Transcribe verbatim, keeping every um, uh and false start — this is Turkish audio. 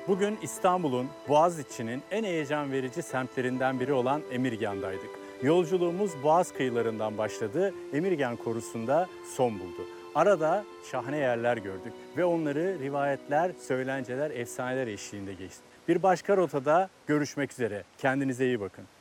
Bugün İstanbul'un, Boğaziçi'nin en heyecan verici semtlerinden biri olan Emirgan'daydık. Yolculuğumuz Boğaz kıyılarından başladı, Emirgan Korusu'nda son buldu. Arada şahane yerler gördük ve onları rivayetler, söylenceler, efsaneler eşliğinde geçtik. Bir başka rotada görüşmek üzere. Kendinize iyi bakın.